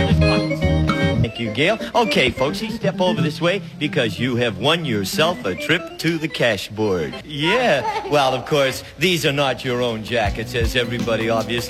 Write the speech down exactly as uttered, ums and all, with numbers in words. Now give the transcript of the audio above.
partners. Come on. Thank you, Gail. Okay, folks, you step over this way because you have won yourself a trip to the cash board. Yeah. Well, of course, these are not your own jackets, as everybody obviously